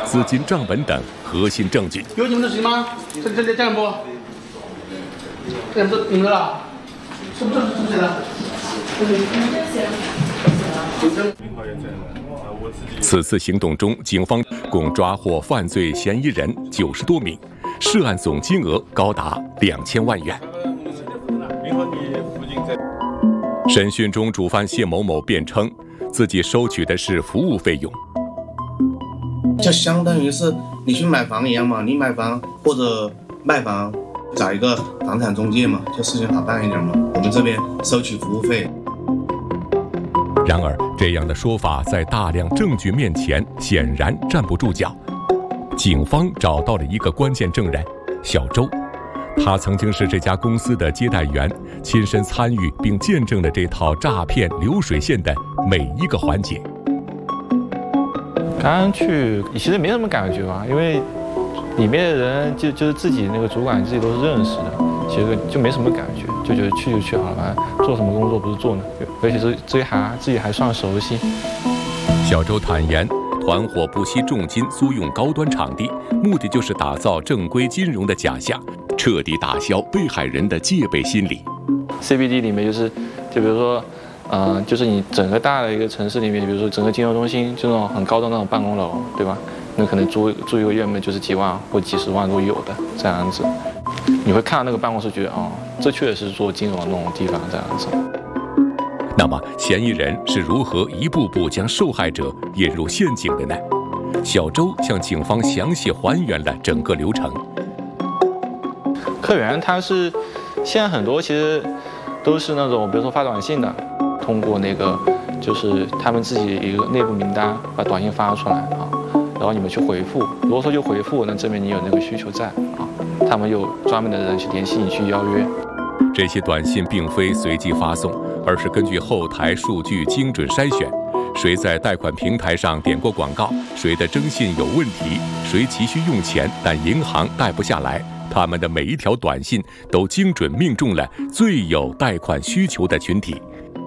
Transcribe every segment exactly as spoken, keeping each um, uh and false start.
资金账本等核心证据。 有你们的谁吗？这这这这样不？这样不你们的了？是不是是谁的？ 此次行动中，警方共抓获犯罪嫌疑人九十多名，涉案总金额高达两千万元。审讯中，主犯谢某某辩称，自己收取的是服务费用， 就相当于是你去买房一样嘛，你买房或者卖房，找一个房产中介嘛，就事情好办一点嘛。我们这边收取服务费。 然而，这样的说法在大量证据面前显然站不住脚。警方找到了一个关键证人小周，他曾经是这家公司的接待员，亲身参与并见证了这套诈骗流水线的每一个环节。 刚刚去其实没什么感觉吧，因为里面的人就就是自己那个主管自己都是认识的，其实就没什么感觉，就觉得去就去好了，反正做什么工作不是做呢？而且是自己还自己还算熟悉。 小周坦言，团伙不惜重金租用高端场地，目的就是打造正规金融的假象，彻底打消被害人的戒备心理。 C B D 里面就是，就比如说，呃，就是你整个大的一个城市里面，比如说整个金融中心，就那种很高的那种办公楼，对吧？那可能租租一个月嘛，就是几万或几十万都有的这样子。你会看到那个办公室，觉得哦，这确实是做金融的那种地方这样子。 那么，嫌疑人是如何一步步将受害者引入陷阱的呢？小周向警方详细还原了整个流程。 客源他是现在很多其实都是那种，比如说发短信的，通过那个就是他们自己一个内部名单把短信发出来啊，然后你们去回复，如果说就回复，那证明你有那个需求在啊，他们有专门的人去联系你去邀约。 这些短信并非随机发送，而是根据后台数据精准筛选，谁在贷款平台上点过广告，谁的征信有问题，谁急需用钱但银行贷不下来，他们的每一条短信都精准命中了最有贷款需求的群体。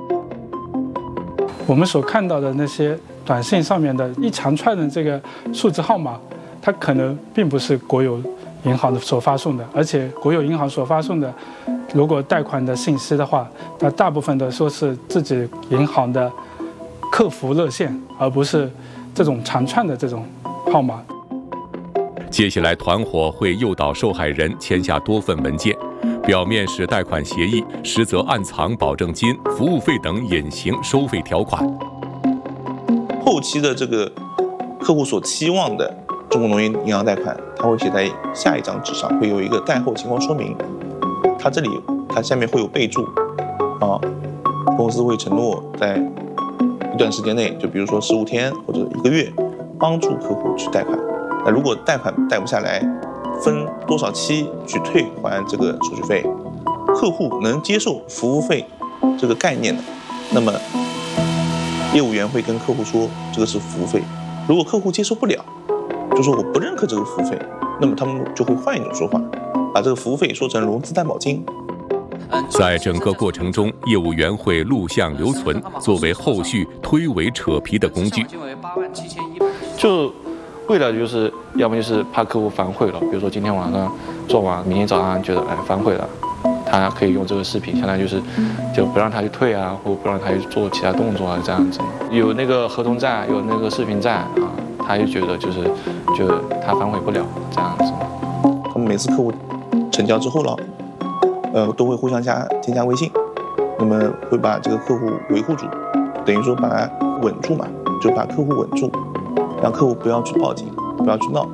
我们所看到的那些短信上面的一长串的这个数字号码，它可能并不是国有银行的所发送的，而且国有银行所发送的，如果贷款的信息的话，那大部分的说是自己银行的客服热线，而不是这种长串的这种号码。 接下来，团伙会诱导受害人签下多份文件，表面是贷款协议，实则暗藏保证金、服务费等隐形收费条款。 后期的这个客户所期望的中国农业银行贷款，它会写在下一张纸上，会有一个贷后情况说明。它这里，它下面会有备注，啊，公司会承诺在一段时间内，就比如说十五天或者一个月，帮助客户去贷款。那如果贷款贷不下来，分多少期去退还这个手续费？客户能接受服务费这个概念的，那么业务员会跟客户说这个是服务费。如果客户接受不了，就说我不认可这个服务费，那么他们就会换一种说法，把这个服务费说成融资担保金。 在整个过程中，业务员会录像留存，作为后续推诿扯皮的工具。 就为了就是要么就是怕客户反悔了，比如说今天晚上做完，明天早上觉得哎反悔了，他可以用这个视频，相当于就是就不让他去退啊，或不让他去做其他动作啊，这样子。有那个合同在，有那个视频在啊，他就觉得就是就他反悔不了这样子。 他们每次客户成交之后了，呃，都会互相加添加微信，那么会把这个客户维护住，等于说把他稳住嘛，就把客户稳住，让客户不要去报警，不要去闹。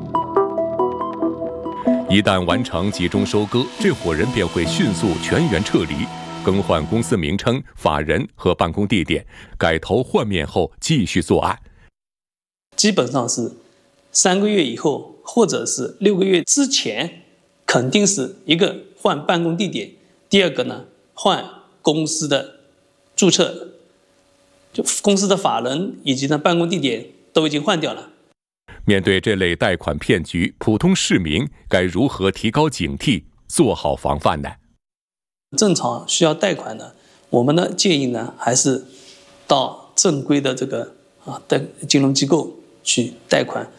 一旦完成集中收割，这伙人便会迅速全员撤离，更换公司名称、法人和办公地点，改头换面后继续作案。 基本上是三个月以后，或者是六个月之前，肯定是一个换办公地点，第二个呢换公司的注册，就公司的法人以及呢办公地点都已经换掉了。 面对这类贷款骗局，普通市民该如何提高警惕，做好防范呢？ 正常需要贷款的，我们的建议呢，还是到正规的这个啊贷金融机构去贷款。